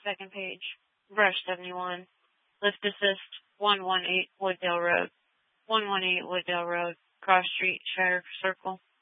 second page. Brush 71. Lift assist 118 Wooddale Road. 118 Wooddale Road. Cross Street, Shire Circle.